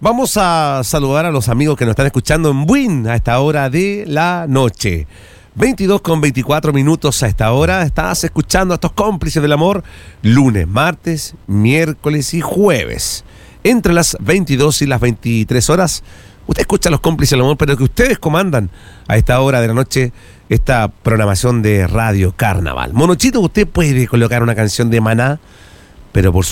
Vamos a saludar a los amigos que nos están escuchando en Buin a esta hora de la noche. 22:24 a esta hora. Estás escuchando a estos cómplices del amor lunes, martes, miércoles y jueves. Entre las 22 y las 23 horas, usted escucha a los cómplices del amor, pero que ustedes comandan a esta hora de la noche esta programación de Radio Carnaval. Monochito, usted puede colocar una canción de Maná, pero por